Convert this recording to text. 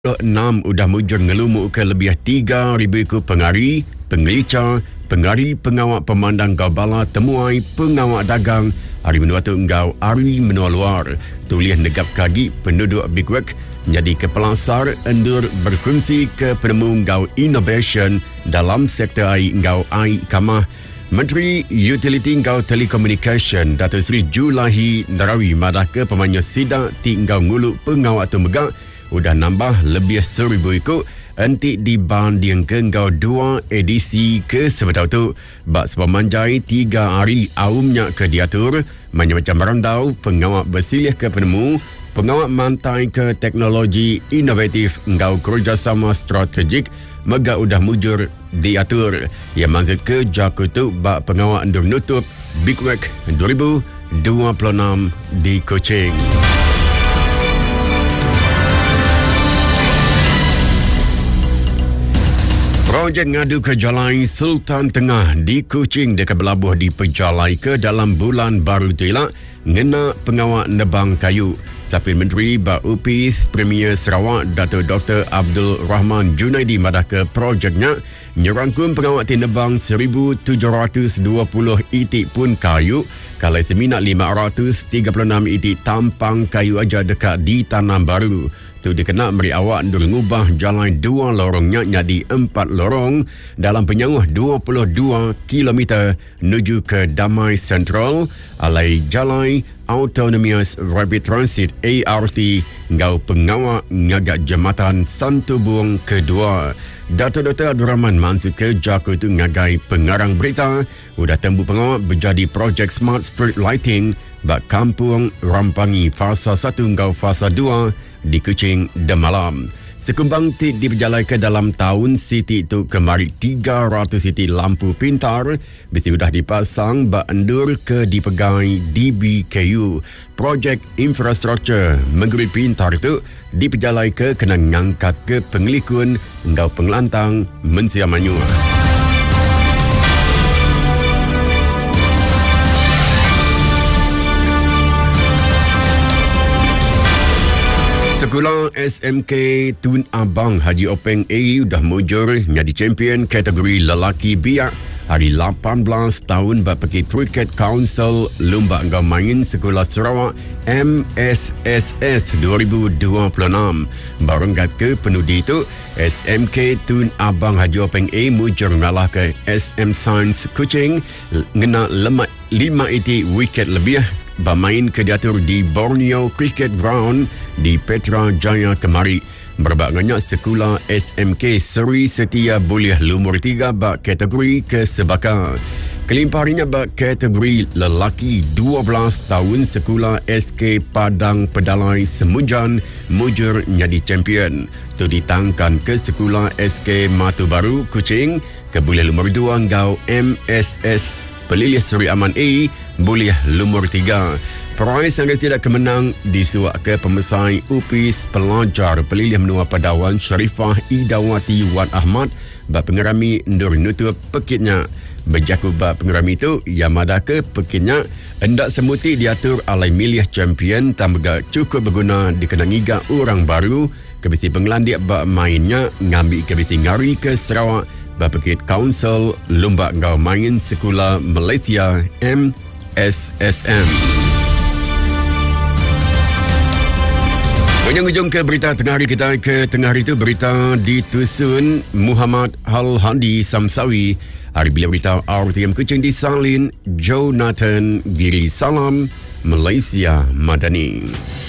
6 udah mujur ngelumuk ke lebih 3,000 ekor pengari, pengelicah, pengari pengawak pemandang Gabala temuai pengawak dagang hari menua tu enggau hari menua luar tulis negap kagi penduduk Bigwek menjadi kepelasar endur berkongsi ke penemu enggau innovation dalam sektor air enggau air kamah. Menteri Utility Engkau Telekomunikasi Datuk Seri Julahi Narawi madah ke pemanjang sidak ti engkau nguluk pengawak tu megak udah nambah lebih 1,000 ekor antik dibanding ke engkau 2 edisi ke sebetau tu. Bak sepamanjai 3 hari awamnya ke diatur macam merandau pengawak bersilih ke penemu pengawak mantai ke teknologi inovatif engkau kerjasama strategik mega udah mujur diatur yang maksud ke jakutu bak pengawak endur nutup Bigwek 2026 di Kuching. Projek ngadu ke Jalai Sultan Tengah di Kuching dekat berlabuh di Pejalai ke dalam bulan baru tu ialah ngena pengawak nebang kayu. Sapin Menteri Bak Upis Premier Sarawak Datuk Dr. Abdul Rahman Junaidi madah ke projeknya nyerangkum pengawak tinebang 1,720 itik pun kayu kalau seminat 536 itik tampang kayu aja dekat di Tanam Baru. Tu dikena beri awak untuk mengubah jalan 2 lorongnya jadi 4 lorong dalam penyawah 22 km menuju ke Damai Central alai jalan Autonomous Rapid Transit ART ngau pengawak ngagak jambatan Santubong kedua. Datuk Dr. Abdul Rahman maksud ke jaku itu ngagai pengarang berita udah tembu pengawak berjadi projek Smart Street Lighting bak Kampung Rampangi fasa 1 ngau fasa 2 di Kuching Demalam. Sekumbang tik diberjalai ke dalam tahun Siti itu kemari 300 siti lampu pintar besi sudah dipasang bak endur ke dipegai DBKU. Projek infrastruktur menggeri pintar itu diberjalai ke kena ngangkat ke pengelikun engkau pengelantang Mensia Manyu. Sekolah SMK Tun Abang Haji Openg A dah mujur menjadi champion kategori lelaki biak hari 18 tahun bak Pekit Cricket Council Lomba Engkau Main Sekolah Sarawak MSSS 2026. Barangkat ke penudi itu SMK Tun Abang Haji Openg A mujur mengalah ke SM Science Kuching ngena 5 itik wiket lebih bermain ke diatur di Borneo Cricket Ground di Petra Jaya kemari. Berbagainya sekolah SMK Seri Setia boleh lumur 3 bak kategori kesebaka. Kelimpahnya bak kategori lelaki 12 tahun sekolah SK Padang Pedalai Semujan mujur menjadi champion. Tu ditangkan ke sekolah SK Matu Baru Kuching ke boleh lumur 2 ngau MSS Pelilih Seri Aman A boleh lumur 3. Prize yang tidak kemenang disuak ke pemesai Upis Pelajar Pelilih Menua Padawan Sharifah Idawati Wan Ahmad bak pengerami endur nutup pekitnya. Berjaku bak pengerami itu yang madah ke pekitnya hendak semuti diatur alai milih champion tambah cukup berguna dikenangiga orang baru kebisi penglandik bak mainnya ngambil kebisi ngari ke Sarawak bak Pekit Council Lomba Engkau Main Sekolah Malaysia MSSM. Ujung ke berita tengah hari kita ke tengah hari itu berita ditusun Muhammad Al-Hadi Samsawi. Hari bila berita RTM Kuching disalin Jonathan Giri Salam Malaysia Madani.